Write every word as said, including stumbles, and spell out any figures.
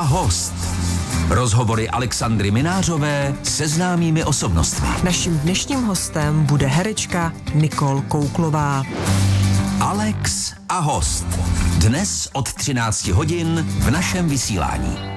host. Rozhovory Alexandry Minářové se známými osobnostmi. Naším dnešním hostem bude herečka Nicole Kouklová. Alex a host. Dnes od třinácti hodin v našem vysílání.